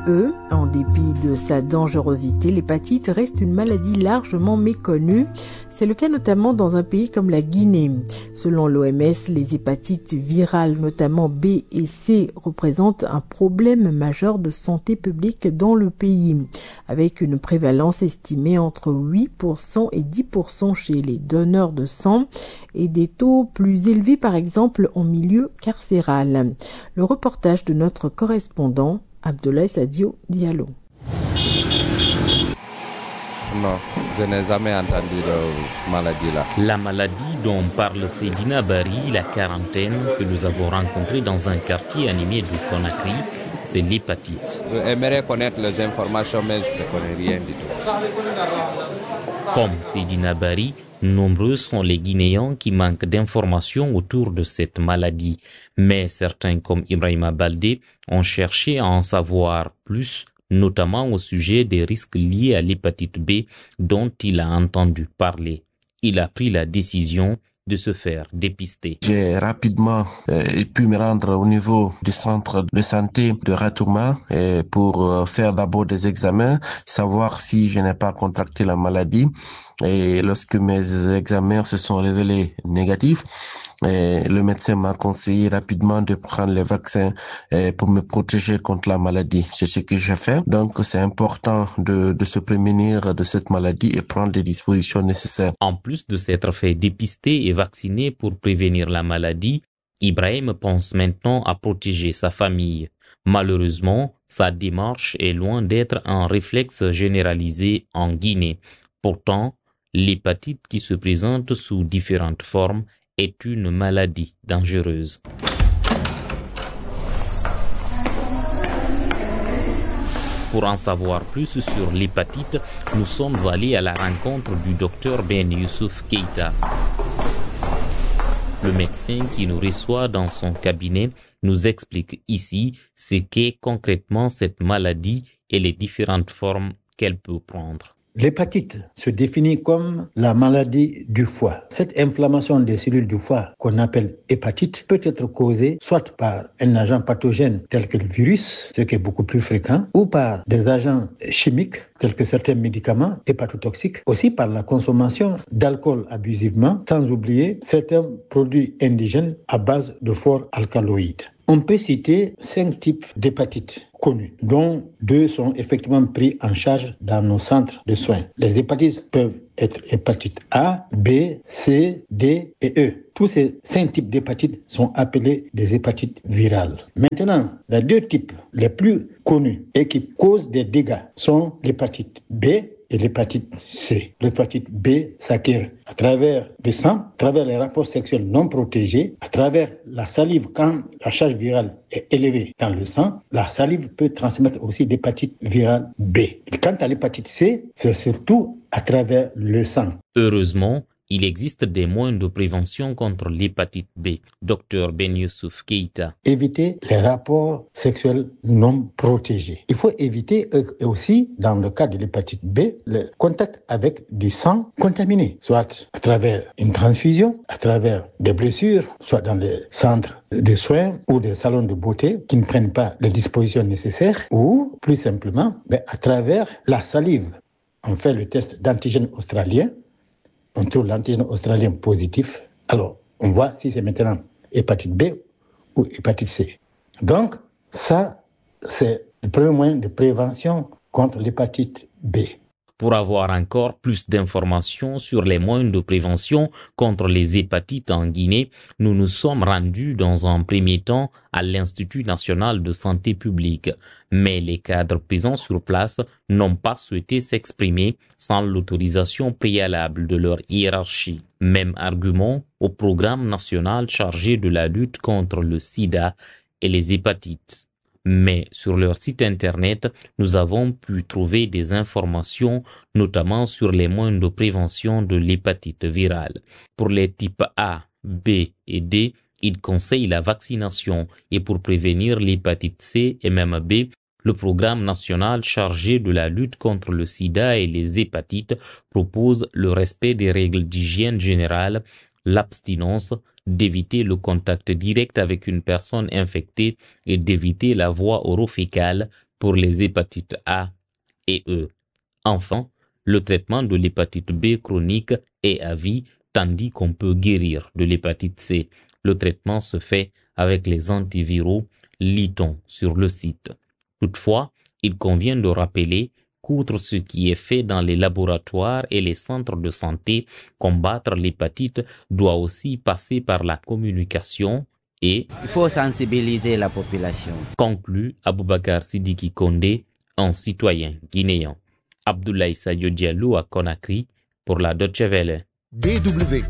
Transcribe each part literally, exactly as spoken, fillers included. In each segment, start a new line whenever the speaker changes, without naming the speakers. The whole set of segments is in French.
eux, en dépit de sa dangerosité, l'hépatite reste une maladie largement méconnue. C'est le cas notamment dans un pays comme la Guinée. Selon l'O M S, les hépatites virales, notamment B et C, représentent un problème majeur de santé publique dans le pays, avec une prévalence estimée entre huit pour cent et dix pour cent chez les donneurs de sang et des taux plus élevés par exemple en milieu carcéral. Le reportage de notre correspondant Abdoulaye Sadio Diallo.
Non, je n'ai jamais entendu de maladie-là.
La maladie dont parle Seydina Bari, la quarantaine que nous avons rencontrée dans un quartier animé de Conakry, c'est l'hépatite.
J'aimerais connaître les informations, mais je ne connais rien du tout.
Comme Seydina Bari, nombreux sont les Guinéens qui manquent d'informations autour de cette maladie. Mais certains, comme Ibrahima Baldé, ont cherché à en savoir plus, notamment au sujet des risques liés à l'hépatite B dont il a entendu parler. Il a pris la décision de se faire dépister.
J'ai rapidement euh, pu me rendre au niveau du centre de santé de Ratouma euh, pour euh, faire d'abord des examens, savoir si je n'ai pas contracté la maladie. Et lorsque mes examens se sont révélés négatifs, euh, le médecin m'a conseillé rapidement de prendre les vaccins euh, pour me protéger contre la maladie. C'est ce que j'ai fait. Donc c'est important de, de se prémunir de cette maladie et prendre les dispositions nécessaires.
En plus de s'être fait dépister et vacciné pour prévenir la maladie, Ibrahim pense maintenant à protéger sa famille. Malheureusement, sa démarche est loin d'être un réflexe généralisé en Guinée. Pourtant, l'hépatite qui se présente sous différentes formes est une maladie dangereuse. Pour en savoir plus sur l'hépatite, nous sommes allés à la rencontre du docteur Ben Youssouf Keita. Le médecin qui nous reçoit dans son cabinet nous explique ici ce qu'est concrètement cette maladie et les différentes formes qu'elle peut prendre.
L'hépatite se définit comme la maladie du foie. Cette inflammation des cellules du foie qu'on appelle hépatite peut être causée soit par un agent pathogène tel que le virus, ce qui est beaucoup plus fréquent, ou par des agents chimiques tels que certains médicaments hépatotoxiques, aussi par la consommation d'alcool abusivement, sans oublier certains produits indigènes à base de forts alcaloïdes. On peut citer cinq types d'hépatites connus, dont deux sont effectivement pris en charge dans nos centres de soins. Les hépatites peuvent être hépatite A, B, C, D et E. Tous ces cinq types d'hépatites sont appelés des hépatites virales. Maintenant, les deux types les plus connus et qui causent des dégâts sont l'hépatite B et l'hépatite C. L'hépatite B s'acquiert à travers le sang, à travers les rapports sexuels non protégés, à travers la salive. Quand la charge virale est élevée dans le sang, la salive peut transmettre aussi l'hépatite virale B. Et quant à l'hépatite C, c'est surtout à travers le sang.
Heureusement, il existe des moyens de prévention contre l'hépatite B. Docteur Ben Youssouf Keita.
Éviter les rapports sexuels non protégés. Il faut éviter aussi, dans le cas de l'hépatite B, le contact avec du sang contaminé, soit à travers une transfusion, à travers des blessures, soit dans les centres de soins ou des salons de beauté qui ne prennent pas les dispositions nécessaires, ou plus simplement, mais à travers la salive. On fait le test d'antigène australien. On trouve l'antigène australien positif. Alors, on voit si c'est maintenant hépatite B ou hépatite C. Donc, ça, c'est le premier moyen de prévention contre l'hépatite B.
Pour avoir encore plus d'informations sur les moyens de prévention contre les hépatites en Guinée, nous nous sommes rendus dans un premier temps à l'Institut national de santé publique. Mais les cadres présents sur place n'ont pas souhaité s'exprimer sans l'autorisation préalable de leur hiérarchie. Même argument au programme national chargé de la lutte contre le sida et les hépatites. Mais sur leur site internet, nous avons pu trouver des informations, notamment sur les moyens de prévention de l'hépatite virale. Pour les types A, B et D, ils conseillent la vaccination et pour prévenir l'hépatite C et même B, le programme national chargé de la lutte contre le sida et les hépatites propose le respect des règles d'hygiène générale, l'abstinence, d'éviter le contact direct avec une personne infectée et d'éviter la voie orofécale, pour les hépatites A et E. Enfin, le traitement de l'hépatite B chronique est à vie, tandis qu'on peut guérir de l'hépatite C. Le traitement se fait avec les antiviraux, lit-on sur le site. Toutefois, il convient de rappeler qu'outre ce qui est fait dans les laboratoires et les centres de santé, combattre l'hépatite doit aussi passer par la communication et
il faut sensibiliser la population.
Conclut Aboubakar Sidiki Kondé, un citoyen guinéen. Abdoulaye Sadio Diallo à Conakry pour la Deutsche Welle.
D W.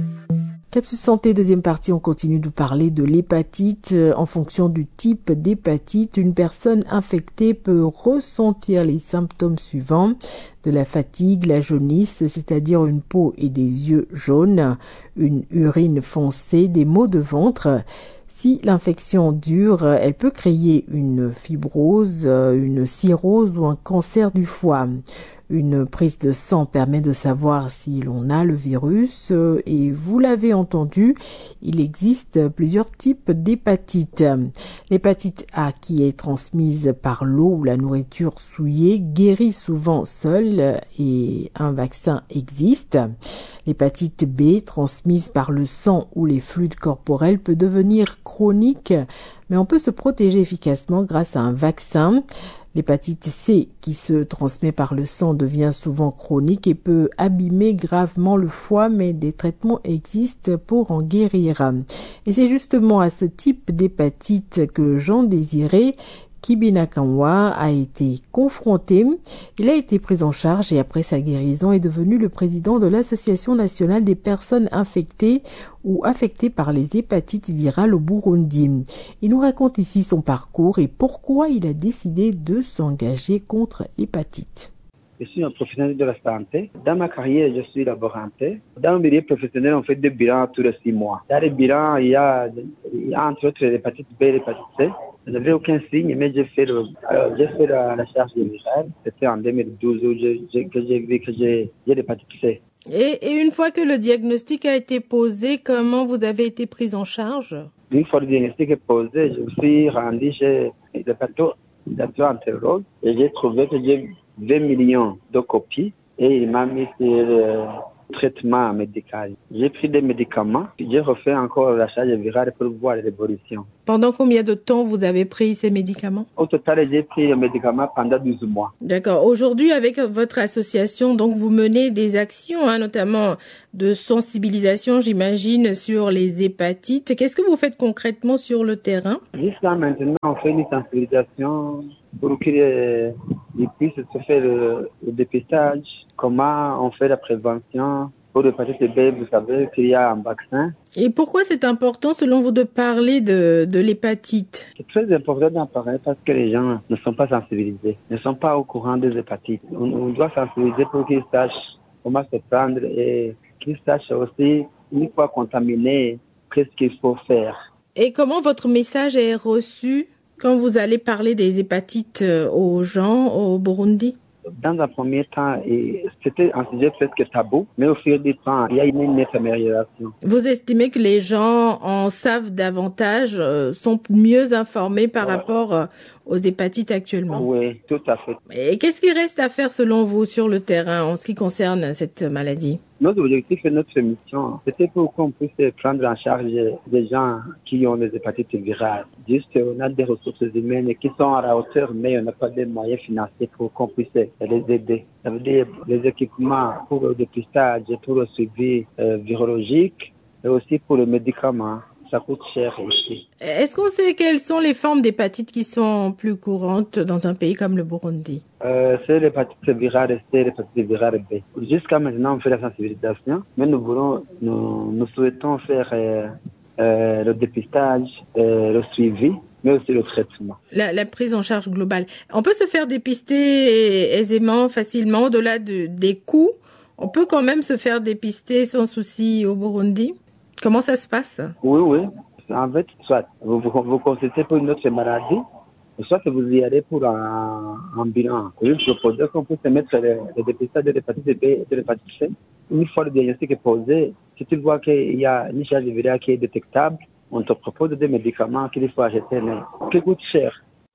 Capsule Santé, deuxième partie, on continue de parler de l'hépatite. En fonction du type d'hépatite, une personne infectée peut ressentir les symptômes suivants: de la fatigue, la jaunisse, c'est-à-dire une peau et des yeux jaunes, une urine foncée, des maux de ventre. Si l'infection dure, elle peut créer une fibrose, une cirrhose ou un cancer du foie. Une prise de sang permet de savoir si l'on a le virus et vous l'avez entendu, il existe plusieurs types d'hépatite. L'hépatite A, qui est transmise par l'eau ou la nourriture souillée, guérit souvent seule et un vaccin existe. L'hépatite B, transmise par le sang ou les fluides corporels, peut devenir chronique, mais on peut se protéger efficacement grâce à un vaccin. L'hépatite C, qui se transmet par le sang, devient souvent chronique et peut abîmer gravement le foie, mais des traitements existent pour en guérir. Et c'est justement à ce type d'hépatite que Jean Désiré Kibinakanwa a été confronté. Il a été pris en charge et après sa guérison est devenu le président de l'Association nationale des personnes infectées ou affectées par les hépatites virales au Burundi. Il nous raconte ici son parcours et pourquoi il a décidé de s'engager contre l'hépatite.
Je suis un professionnel de la santé. Dans ma carrière, je suis laborantin. Dans le milieu professionnel, on fait des bilans tous les six mois. Dans les bilans, il y a, il y a entre autres l'hépatite B et l'hépatite C. Je n'avais aucun signe, mais j'ai fait, le, euh, j'ai fait la, la charge de virale. C'était en deux mille douze où je, je, que j'ai vu que j'ai, j'ai l'hépatite C.
Et, et une fois que le diagnostic a été posé, comment vous avez été prise en charge?
Une fois le diagnostic est posé, je me suis rendu chez le plateau d'entérologue et j'ai trouvé que j'ai vingt millions de copies et il m'a mis sur le traitement médical. J'ai pris des médicaments, j'ai refait encore la charge virale pour voir l'évolution.
Pendant combien de temps vous avez pris ces médicaments?
Au total, j'ai pris les médicaments pendant douze mois.
D'accord. Aujourd'hui, avec votre association, donc vous menez des actions, hein, notamment de sensibilisation, j'imagine, sur les hépatites. Qu'est-ce que vous faites concrètement sur le terrain?
Jusqu'à maintenant, on fait une sensibilisation pour qu'ils puissent se faire le, le dépistage. Comment on fait la prévention pour l'hépatite B? Vous savez qu'il y a un vaccin.
Et pourquoi c'est important, selon vous, de parler de, de l'hépatite?
C'est très important d'en parler parce que les gens ne sont pas sensibilisés, ne sont pas au courant des hépatites. On, on doit sensibiliser pour qu'ils sachent comment se prendre et qu'ils sachent aussi, une fois contaminés, qu'est-ce qu'il faut faire.
Et comment votre message est reçu quand vous allez parler des hépatites aux gens au Burundi?
Dans un premier temps, c'était un sujet presque tabou, mais au fil du temps, il y a une nette amélioration.
Vous estimez que les gens en savent davantage, sont mieux informés par ouais. rapport aux hépatites actuellement?
Oui, tout à fait.
Et qu'est-ce qui reste à faire selon vous sur le terrain en ce qui concerne cette maladie?
Notre objectif et notre mission, c'était pour qu'on puisse prendre en charge des gens qui ont des hépatites virales. Juste, on a des ressources humaines qui sont à la hauteur, mais on n'a pas de moyens financiers pour qu'on puisse les aider. Ça veut dire les équipements pour le dépistage, pour le suivi euh, virologique, et aussi pour le médicament. Ça coûte cher ici.
Est-ce qu'on sait quelles sont les formes d'hépatite qui sont plus courantes dans un pays comme le Burundi?
Euh, c'est l'hépatite virale C, l'hépatite virale B. Jusqu'à maintenant, on fait la sensibilisation, mais nous voulons, nous, nous souhaitons faire euh, euh, le dépistage, euh, le suivi, mais aussi le traitement.
La, la prise en charge globale. On peut se faire dépister aisément, facilement, au-delà de, des coûts. On peut quand même se faire dépister sans souci au Burundi. Comment ça se passe?
Oui, oui. En fait, soit vous vous, vous consultez pour une autre maladie, soit que vous y allez pour un, un bilan. Je propose qu'on puisse mettre le, le dépistage de l'hépatite B et de l'hépatite C. Une fois le diagnostic est posé, si tu vois qu'il y a une charge virale qui est détectable, on te propose des médicaments qu'il faut acheter, mais qui coûtent cher.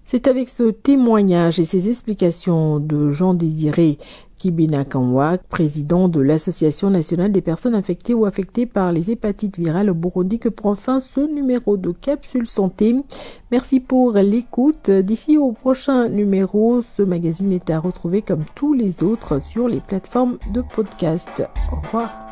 C'est avec ce témoignage et ces explications de Jean Désiré Kibina-Kanwa, président de l'Association nationale des personnes infectées ou affectées par les hépatites virales au Burundi, que prend fin ce numéro de Capsule Santé. Merci pour l'écoute. D'ici au prochain numéro, ce magazine est à retrouver comme tous les autres sur les plateformes de podcast. Au revoir.